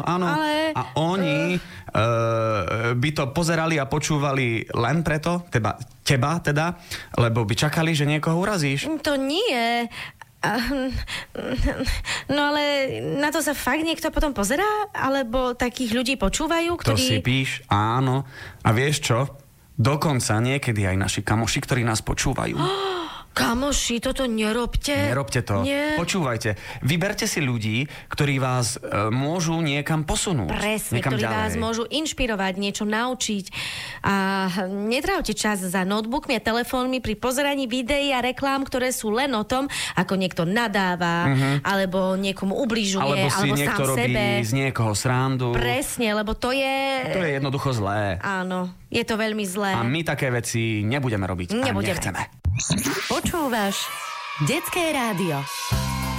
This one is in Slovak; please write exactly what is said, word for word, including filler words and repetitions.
áno. Ale... A oni uh... Uh, by to pozerali a počúvali len preto, teba, teba teda, lebo by čakali, že niekoho urazíš. To nie. No ale na to sa fakt niekto potom pozerá? Alebo takých ľudí počúvajú, ktorí... To si píš, áno. A vieš čo? Dokonca niekedy aj naši kamoši, ktorí nás počúvajú. Kamoši, toto nerobte. Nerobte to. Nie. Počúvajte. Vyberte si ľudí, ktorí vás e, môžu niekam posunúť. Presne, niekam ktorí ďalej. vás môžu inšpirovať, niečo naučiť. A netrávte čas za notebookmi a telefónmi pri pozeraní videí a reklám, ktoré sú len o tom, ako niekto nadáva, uh-huh. alebo niekomu ubližuje, alebo, si alebo niekto sám robí sebe. z niekoho srandu. Presne, lebo to je... To je jednoducho zlé. Áno, je to veľmi zlé. A my také veci nebudeme robiť. Nebudeme. A nechceme. Počúvaš Detské rádio.